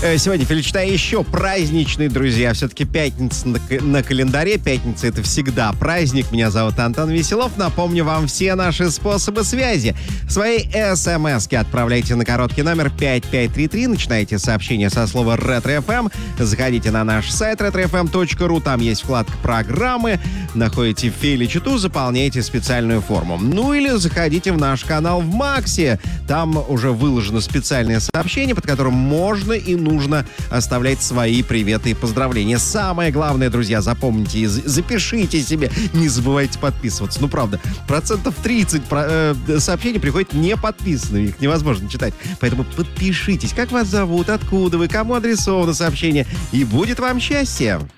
Сегодня, Филичта, еще праздничный, друзья. Все-таки пятница на календаре. Пятница — это всегда праздник. Меня зовут Антон Веселов. Напомню вам все наши способы связи. Свои смски отправляйте на короткий номер 5533. Начинайте сообщение со слова «Ретро-ФМ». Заходите на наш сайт retrofm.ru. Там есть вкладка «Программы». Находите Филичту, заполняйте специальную форму. Ну или заходите в наш канал в Максе. Там уже выложено специальное сообщение, под которым можно и нужно оставлять свои приветы и поздравления. Самое главное, друзья, запомните и запишите себе. Не забывайте подписываться. Ну, правда, 30% сообщений приходят не подписанными. Их невозможно читать. Поэтому подпишитесь. Как вас зовут, откуда вы, кому адресовано сообщение. И будет вам счастье.